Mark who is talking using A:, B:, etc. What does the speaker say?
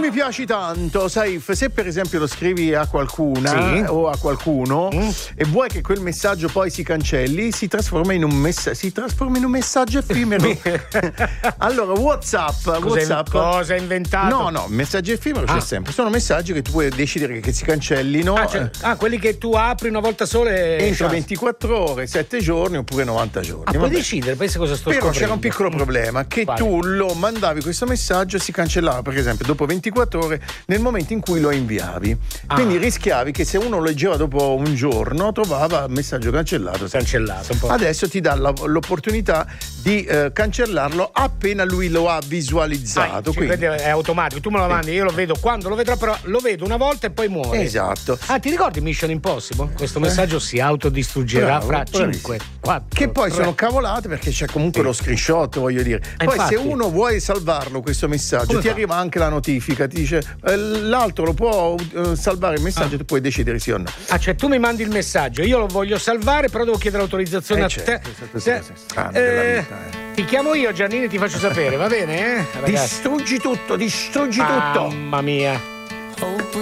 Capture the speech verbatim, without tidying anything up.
A: mi piaci tanto, Saif, se per esempio lo scrivi a qualcuna sì. o a qualcuno mm. e vuoi che quel messaggio poi si cancelli, si trasforma in un messaggio si trasforma in un messaggio effimero. Allora WhatsApp,
B: cosa,
A: WhatsApp
B: cosa hai inventato?
A: No, no, messaggi effimero
B: ah.
A: c'è sempre. Sono messaggi che tu puoi decidere che si cancellino.
B: Ah, cioè, ah quelli che tu apri una volta sola e
A: entro ventiquattro ore, sette giorni oppure novanta giorni.
B: Ah, puoi Vabbè. decidere, pensa cosa sto
A: Però
B: scoprendo.
A: c'era un piccolo problema, che Quale? tu lo mandavi questo messaggio e si cancellava, per esempio, dopo ventiquattro ore nel momento in cui lo inviavi. Ah. Quindi rischiavi che se uno lo leggeva dopo un giorno trovava il messaggio cancellato.
B: Cancellato un po'.
A: Adesso ti dà la, l'opportunità di eh, cancellarlo appena lui lo ha visualizzato. Ah, quindi
B: è automatico, tu me lo mandi, io lo vedo quando lo vedrò, però lo vedo una volta e poi muore.
A: Esatto.
B: Ah, ti ricordi Mission Impossible? Questo messaggio eh. si autodistruggerà Bravo, fra cinque, quattro
A: Che poi
B: tre.
A: sono cavolate perché c'è comunque sì. lo screenshot, voglio dire.
B: Eh,
A: poi
B: infatti.
A: se uno vuole salvarlo questo messaggio, Come ti fa? arriva anche la notifica, ti dice eh, l'altro lo può uh, salvare il messaggio, ah. tu puoi decidere sì o no.
B: Ah, cioè tu mi mandi il messaggio, io lo voglio salvare, però devo chiedere autorizzazione
A: eh,
B: a
A: certo,
B: te.
A: Se,
B: eh, eh, vita, eh. Ti chiamo io Giannini e ti faccio sapere, va bene? Eh,
A: distruggi tutto, distruggi
B: Mamma
A: tutto.
B: Mamma mia.